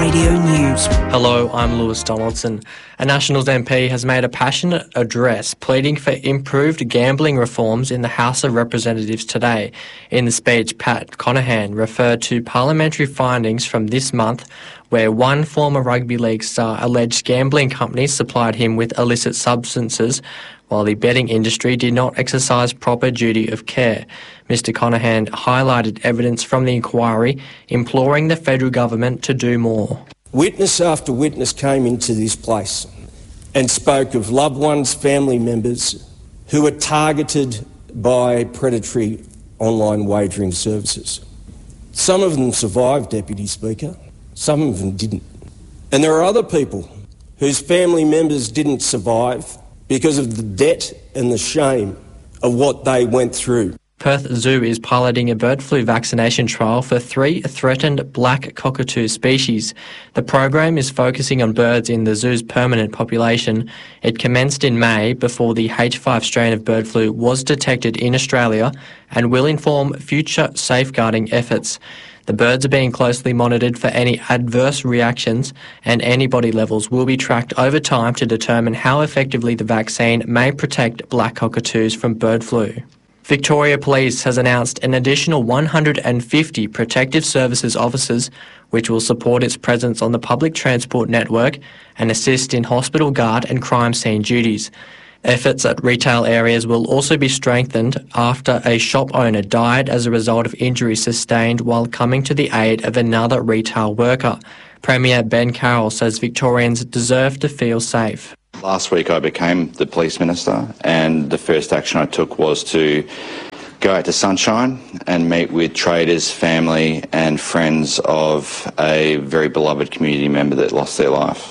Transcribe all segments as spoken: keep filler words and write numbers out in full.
Radio News. Hello, I'm Lewis Donaldson. A Nationals M P has made a passionate address pleading for improved gambling reforms in the House of Representatives today. In the speech, Pat Conahan referred to parliamentary findings from this month where one former rugby league star alleged gambling companies supplied him with illicit substances while the betting industry did not exercise proper duty of care. Mister Conahan highlighted evidence from the inquiry, imploring the federal government to do more. Witness after witness came into this place and spoke of loved ones, family members who were targeted by predatory online wagering services. Some of them survived, Deputy Speaker, some of them didn't. And there are other people whose family members didn't survive because of the debt and the shame of what they went through. Perth Zoo is piloting a bird flu vaccination trial for three threatened black cockatoo species. The program is focusing on birds in the zoo's permanent population. It commenced in May before the H five strain of bird flu was detected in Australia and will inform future safeguarding efforts. The birds are being closely monitored for any adverse reactions, and antibody levels will be tracked over time to determine how effectively the vaccine may protect black cockatoos from bird flu. Victoria Police has announced an additional one hundred fifty Protective Services officers, which will support its presence on the public transport network and assist in hospital guard and crime scene duties. Efforts at retail areas will also be strengthened after a shop owner died as a result of injuries sustained while coming to the aid of another retail worker. Premier Ben Carroll says Victorians deserve to feel safe. Last week I became the police minister, and the first action I took was to go out to Sunshine and meet with traders, family and friends of a very beloved community member that lost their life.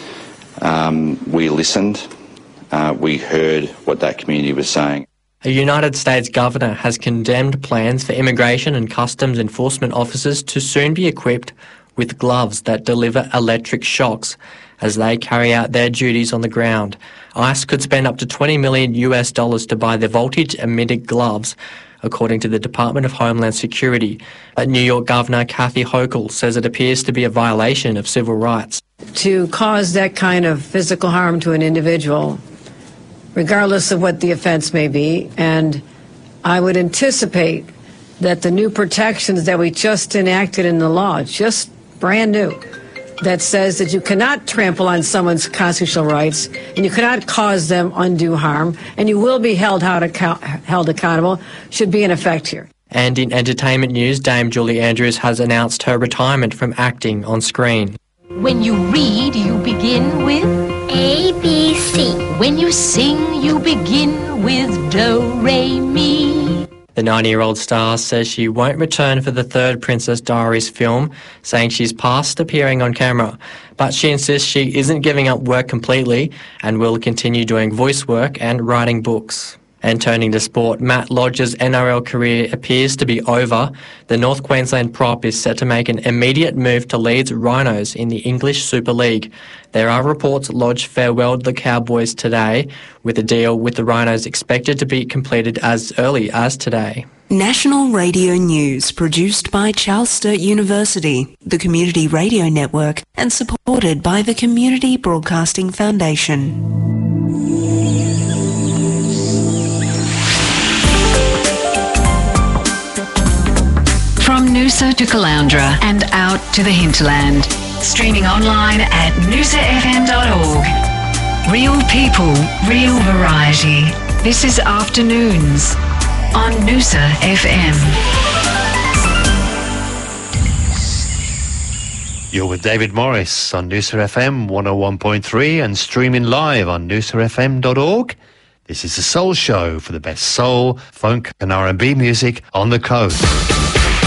Um, we listened. Uh, we heard what that community was saying. A United States governor has condemned plans for immigration and customs enforcement officers to soon be equipped with gloves that deliver electric shocks as they carry out their duties on the ground. ICE could spend up to twenty million US dollars to buy the voltage-emitting gloves, according to the Department of Homeland Security. But New York Governor Kathy Hochul says it appears to be a violation of civil rights. To cause that kind of physical harm to an individual, regardless of what the offense may be, and I would anticipate that the new protections that we just enacted in the law, just brand new, that says that you cannot trample on someone's constitutional rights and you cannot cause them undue harm, and you will be held, held accountable, should be in effect here. And in entertainment news, Dame Julie Andrews has announced her retirement from acting on screen. When you read, you begin with A, B, C. When you sing, you begin with Do, Re, Mi. The ninety-year-old star says she won't return for the third Princess Diaries film, saying she's past appearing on camera. But she insists she isn't giving up work completely and will continue doing voice work and writing books. And turning to sport, Matt Lodge's N R L career appears to be over. The North Queensland prop is set to make an immediate move to Leeds Rhinos in the English Super League. There are reports Lodge farewelled the Cowboys today, with a deal with the Rhinos expected to be completed as early as today. National Radio News, produced by Charles Sturt University, the Community Radio Network, and supported by the Community Broadcasting Foundation. From Noosa to Caloundra and out to the hinterland. Streaming online at noosa f m dot org. Real people, real variety. This is Afternoons on Noosa F M. You're with David Morris on Noosa F M one oh one point three and streaming live on noosa f m dot org. This is the Soul Show for the best soul, funk and R and B music on the coast.